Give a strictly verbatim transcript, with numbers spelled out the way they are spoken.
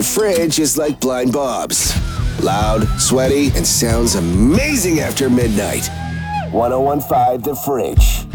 fridge is like Blind Bob's. Loud, sweaty, and sounds amazing after midnight. one oh one point five The Fridge.